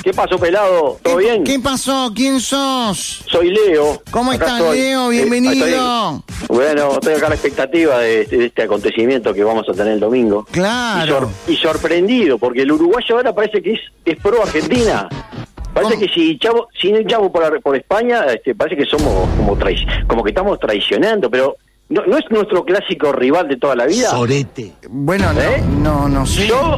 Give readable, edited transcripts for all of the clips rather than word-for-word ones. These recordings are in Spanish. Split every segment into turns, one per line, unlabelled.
¿Qué pasó, pelado? ¿Todo bien?
¿Qué pasó? ¿Quién sos?
Soy Leo.
¿Cómo
Acá
estás,
estoy.
Leo? Bienvenido.
Bueno, estoy acá a la expectativa de este acontecimiento que vamos a tener el domingo.
Claro.
Y sorprendido, porque el uruguayo ahora parece que es pro Argentina. Parece que si el Chavo por España, parece que somos como que estamos traicionando, pero no es nuestro clásico rival de toda la vida.
Sorete.
Bueno, no sé.
Yo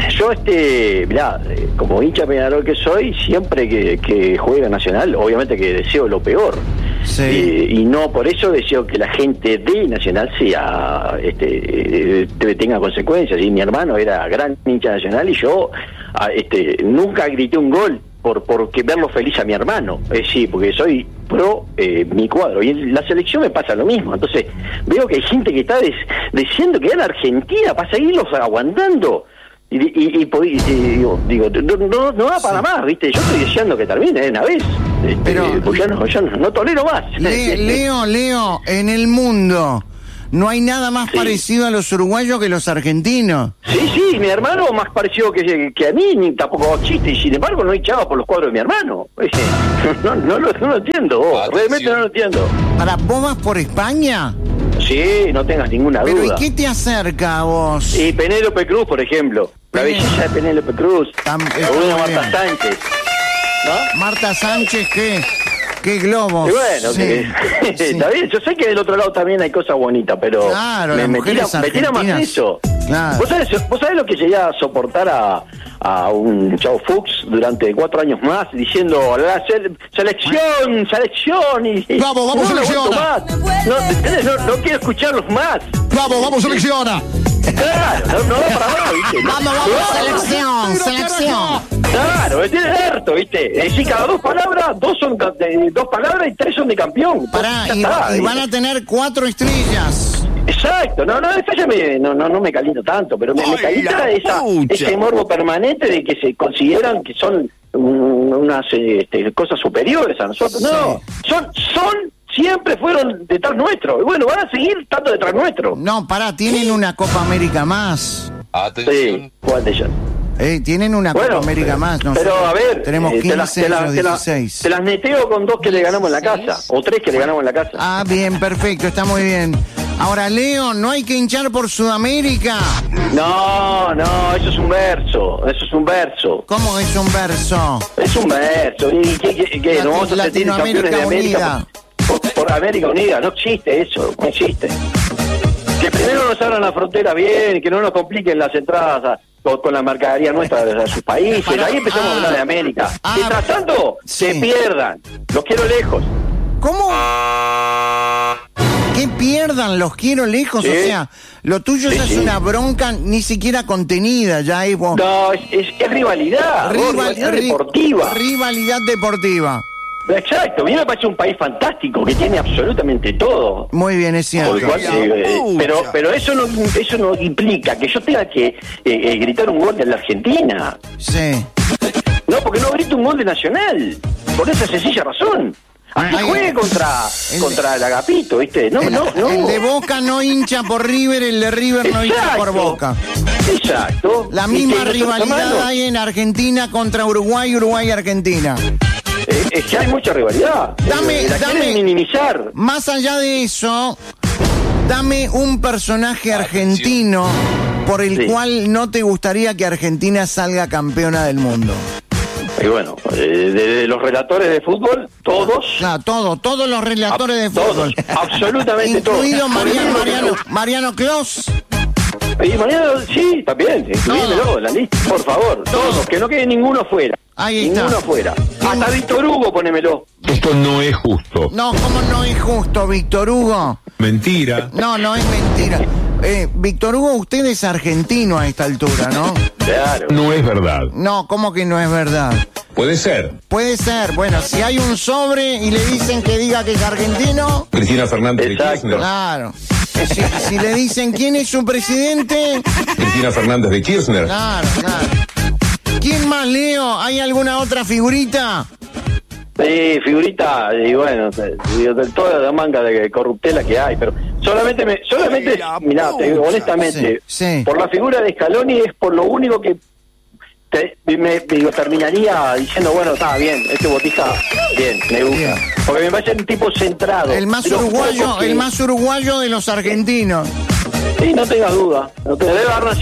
mirá, como hincha Peñarol que soy, siempre que juega Nacional, obviamente que deseo lo peor.
Sí.
Y no por eso deseo que la gente de Nacional sea tenga consecuencias. Y mi hermano era gran hincha Nacional y yo nunca grité un gol porque verlo feliz a mi hermano. Sí, porque soy pro mi cuadro. Y en la selección me pasa lo mismo. Entonces veo que hay gente que está diciendo que gana Argentina para seguirlos aguantando. Y digo, no va para más, ¿viste? Yo estoy deseando que termine de una vez.
Pero
pues ya no tolero más.
Leo, en el mundo no hay nada más parecido a los uruguayos que los argentinos.
Sí, mi hermano más parecido que a mí, ni tampoco chiste, y sin embargo no hinchaba por los cuadros de mi hermano. No lo entiendo, realmente no lo entiendo.
¿Para vos vas por España?
Sí, no tengas ninguna duda.
¿Pero y qué te acerca a vos?
Y Penélope Cruz, por ejemplo. La belleza de Penélope Cruz. O Marta Sánchez. ¿No?
Marta Sánchez, ¿qué globos?
Y bueno,
sí.
Está bien. Yo sé que del otro lado también hay cosas bonitas, pero
claro,
me tira más eso.
Claro.
¿Vos sabés lo que llegué a soportar a un Chavo Fuchs durante 4 años más diciendo la selección y
¡Vamos, vamos, selecciona!
No quiero escucharlos más.
¡Vamos, vamos, selecciona!
Claro, no va para más, ¿viste?
Vamos, selección.
Claro, me tiene harto, ¿viste? Si cada 2 palabras, 2 son de 2 palabras y 3 son de campeón.
Pará, y van a tener 4 estrellas.
Exacto, no me caliento tanto, pero me calienta ese morbo permanente de que se consideran que son unas cosas superiores a nosotros. No, siempre fueron detrás nuestro. Y bueno, van a seguir estando detrás nuestro.
No, pará, tienen una Copa América más.
Atención.
Sí, ¿cuál de ellas?
Tienen una Copa América más.
Pero a ver,
tenemos 15 de los 16.
Te las neteo con 2 que le ganamos en la casa, o 3 que le ganamos en la casa.
Ah, bien, perfecto, está muy bien. Ahora, Leo, ¿no hay que hinchar por Sudamérica?
No, eso es un verso.
¿Cómo es un verso?
Es un verso. ¿Y qué? ¿No vamos a sentir campeones de América por América Unida? No existe eso, no existe. Que primero nos abran la frontera bien, que no nos compliquen las entradas con la mercadería nuestra de sus países. Ahí empezamos a hablar de América. Mientras tanto, se pierdan. Los quiero lejos.
¿Cómo? ¿Qué pierdan? Los quiero lejos.
Sí.
O sea, lo tuyo ya es una bronca ni siquiera contenida. Ya es vos.
No, es rivalidad. Rivalidad deportiva.
Rivalidad deportiva.
Exacto, a mí me parece un país fantástico que tiene absolutamente todo.
Muy bien, es cierto.
Pero eso no implica que yo tenga que gritar un gol de la Argentina.
Sí.
No, porque no grito un gol de Nacional. Por esa sencilla razón. Así juegue contra el Agapito, ¿viste? No.
El de Boca no hincha por River, el de River no hincha por Boca.
Exacto.
La misma rivalidad hay en Argentina contra Uruguay, Argentina.
Es que hay mucha rivalidad.
Dame
minimizar.
Más allá de eso, dame un personaje argentino por el cual no te gustaría que Argentina salga campeona del mundo.
Y bueno, de los relatores de fútbol, todos.
Claro, todos los relatores de fútbol.
Absolutamente todos.
Incluido Mariano Clos.
Y Mariano, sí, también. Incluímelo en la lista, por favor. Todos, que no quede ninguno fuera.
Ahí está.
Ninguno fuera. Hasta Víctor Hugo, ponémelo.
Esto no es justo.
No, ¿cómo no es justo, Víctor Hugo?
Mentira.
No es mentira. Víctor Hugo, usted es argentino a esta altura, ¿no?
Claro.
No es verdad.
No, ¿cómo que no es verdad?
Puede ser.
Puede ser. Bueno, si hay un sobre y le dicen que diga que es argentino...
Cristina Fernández de Kirchner.
Claro. Si le dicen quién es su presidente...
Cristina Fernández de Kirchner.
Claro. ¿Quién más, Leo? ¿Hay alguna otra figurita?
Sí, figurita, y bueno, de toda la manga de corruptela que hay, pero solamente mirá, honestamente,
sí.
por la figura de Scaloni es por lo único que terminaría diciendo, bueno, está bien, este Botija, bien, me gusta.
Bien.
Porque me parece un tipo centrado.
El más uruguayo de los argentinos.
Sí, no tengas duda. No te debe haber nacido